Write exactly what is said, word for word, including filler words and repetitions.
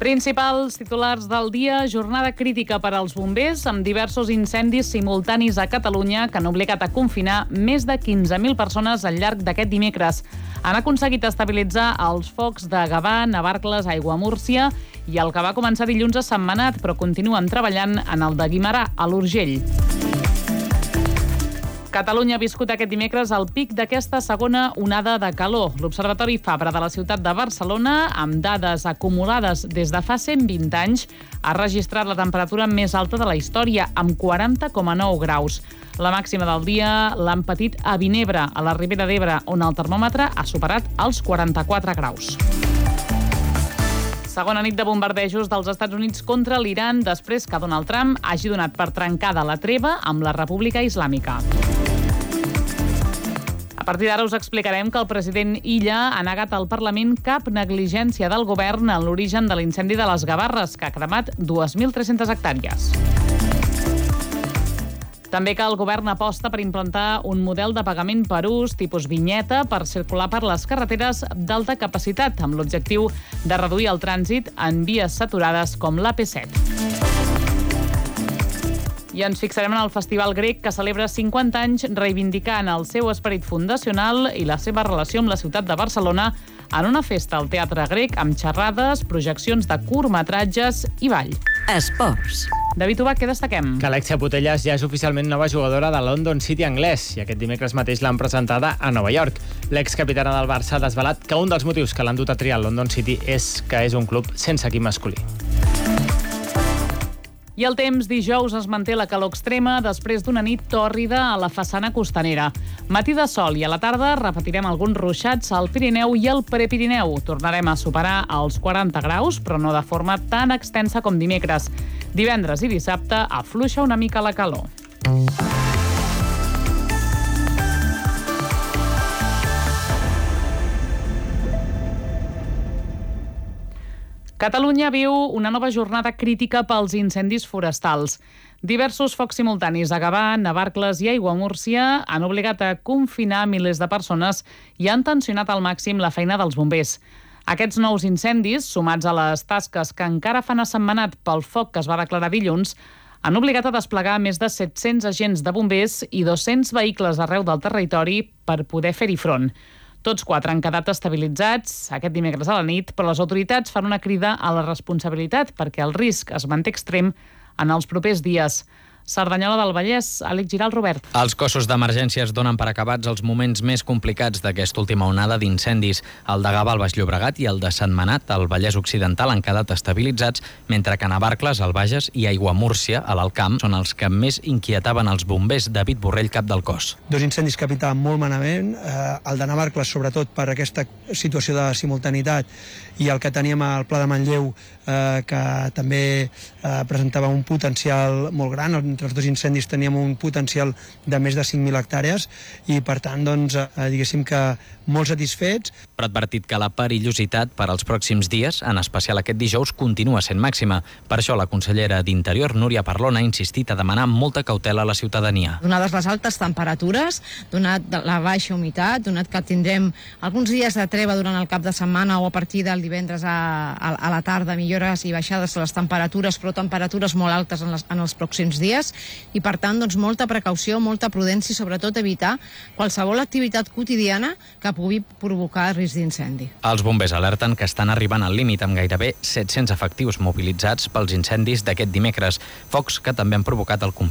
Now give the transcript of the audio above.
Principals titulars del dia: jornada crítica per als bombers amb diversos incendis simultanis a Catalunya que han obligat a confinar més de quinze mil persones al llarg d'aquest dimecres. Han aconseguit estabilitzar els focs de Gavà, Navarcles, Aiguamúrcia i el que va començar dilluns a Sentmenat, però continuen treballant en el de Guimerà, a l'Urgell. Catalunya ha viscut aquest dimecres el pic d'aquesta segona onada de calor. L'Observatori Fabra de la ciutat de Barcelona, amb dades acumulades des de fa cent vint anys, ha registrat la temperatura més alta de la història, amb quaranta coma nou graus. La màxima del dia l'han patit a Vinebre, a la Ribera d'Ebre, on el termòmetre ha superat els quaranta-quatre graus. Segona nit de bombardejos dels Estats Units contra l'Iran després que Donald Trump hagi donat per trencada la treva amb la República Islàmica. A partir d'ara us explicarem que el president Illa ha negat al Parlament cap negligència del govern en l'origen de l'incendi de les Gavarres, que ha cremat dues mil tres-centes hectàrees. També que el govern aposta per implantar un model de pagament per ús tipus vinyeta per circular per les carreteres d'alta capacitat, amb l'objectiu de reduir el trànsit en vies saturades com l'A P set. I ens fixarem en el Festival Grec, que celebra cinquanta anys reivindicant el seu esperit fundacional i la seva relació amb la ciutat de Barcelona en una festa al Teatre Grec amb xerrades, projeccions de curtmetratges i ball. Esports. David Ubach, què destaquem? Que Alexia Putellas ja és oficialment nova jugadora de London City anglès i aquest dimecres mateix l'han presentada a Nova York. L'excapitana del Barça ha desvelat que un dels motius que l'han dut a triar el London City és que és un club sense equip masculí. I el temps: dijous es manté la calor extrema després d'una nit tòrrida a la façana costanera. Matí de sol i a la tarda repetirem alguns ruixats al Pirineu i al Prepirineu. Tornarem a superar els quaranta graus, però no de forma tan extensa com dimecres. Divendres i dissabte afluixa una mica la calor. Catalunya viu una nova jornada crítica pels incendis forestals. Diversos focs simultanis a Gavà, Navarcles i Aiguamúrcia han obligat a confinar milers de persones i han tensionat al màxim la feina dels bombers. Aquests nous incendis, sumats a les tasques que encara fan a Sentmenat pel foc que es va declarar dilluns, han obligat a desplegar més de set-cents agents de bombers i dos-cents vehicles arreu del territori per poder fer-hi front. Tots quatre han quedat estabilitzats aquest dimecres a la nit, però les autoritats fan una crida a la responsabilitat perquè el risc es manté extrem en els propers dies. Cerdanyola del Vallès, Àlex Giral, Robert. Els cossos d'emergència es donen per acabats els moments més complicats d'aquesta última onada d'incendis. El de Gavà, al Baix Llobregat, i el de Sentmenat, al Vallès Occidental, han quedat estabilitzats, mentre que Navarcles, al Bages, i Aiguamúrcia, a l'Alt Camp, són els que més inquietaven els bombers. David Borrell, cap del cos. Dos incendis que pintaven molt malament, eh, el de Navarcles, sobretot per aquesta situació de simultanitat, i el que teníem al Pla de Manlleu, eh, que també eh, presentava un potencial molt gran. Entre els dos incendis teníem un potencial de més de cinc mil hectàrees i, per tant, doncs, eh, diguéssim que molt satisfets. Però ha advertit que la perillositat per als pròxims dies, en especial aquest dijous, continua sent màxima. Per això la consellera d'Interior, Núria Parlon, ha insistit a demanar molta cautela a la ciutadania. Donades les altes temperatures, donat la baixa humitat, donat que tindrem alguns dies de treva durant el cap de setmana o a partir del divendres a, a, a la tarda, millores i baixades a les temperatures, però temperatures molt altes en, les, en els pròxims dies, i per tant doncs, molta precaució, molta prudència i sobretot evitar qualsevol activitat quotidiana que pugui provocar risc d'incendi. Els bombers alerten que estan arribant al límit amb gairebé set-cents efectius mobilitzats pels incendis d'aquest dimecres, focs que també han provocat el